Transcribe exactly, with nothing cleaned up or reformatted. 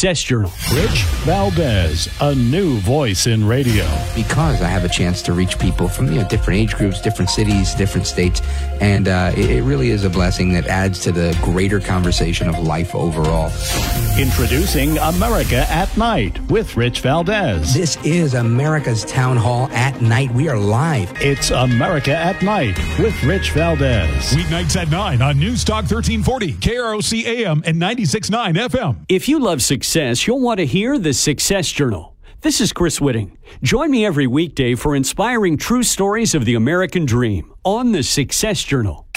Success Journal. Rich Valdez, a new voice in radio. Because I have a chance to reach people from you know different age groups, different cities, different states, and uh, it, it really is a blessing that adds to the greater conversation of life overall. Introducing America at Night with Rich Valdez. This is America's Town Hall at Night. We are live. It's America at Night with Rich Valdez. Weeknights at nine on News Talk thirteen forty, K R O C A M and ninety-six point nine F M. If you love success, you'll want to hear the Success Journal. This is Chris Whitting. Join me every weekday for inspiring true stories of the American dream on the Success Journal.